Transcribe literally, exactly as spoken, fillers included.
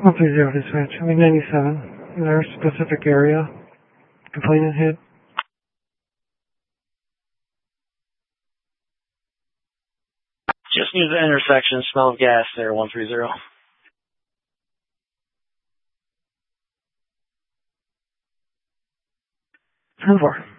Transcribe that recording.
one three zero dispatch. I mean ninety-seven. In our specific area. Complainant hit. Just near the intersection. Smell of gas there, one three zero. ten four.